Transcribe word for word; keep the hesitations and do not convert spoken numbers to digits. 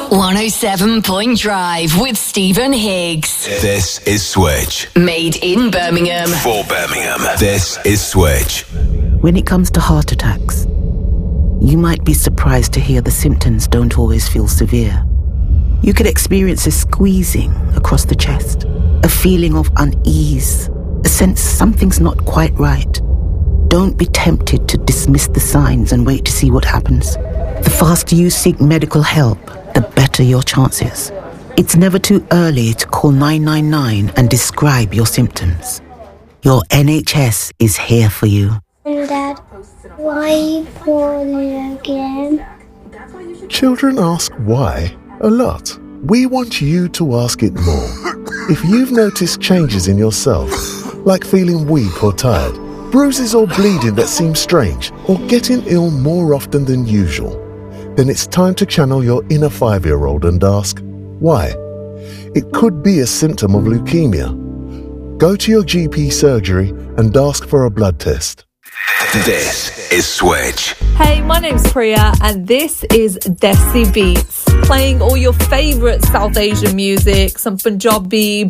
one oh seven point Drive with Stephen Higgs. This is Switch. Made in Birmingham. For Birmingham. This is Switch. When it comes to heart attacks, you might be surprised to hear the symptoms don't always feel severe. You could experience a squeezing across the chest, a feeling of unease, a sense something's not quite right. Don't be tempted to dismiss the signs and wait to see what happens. The faster you seek medical help, the better your chances. It's never too early to call nine nine nine and describe your symptoms. Your N H S is here for you. Dad, why are you poorly again? Children ask why a lot. We want you to ask it more. If you've noticed changes in yourself, like feeling weak or tired, bruises or bleeding that seem strange, or getting ill more often than usual, then it's time to channel your inner five-year-old and ask, why? It could be a symptom of leukemia. Go to your G P surgery and ask for a blood test. This is Switch. Hey, my name's Priya and this is Desi Beats, playing all your favourite South Asian music, some Punjabi,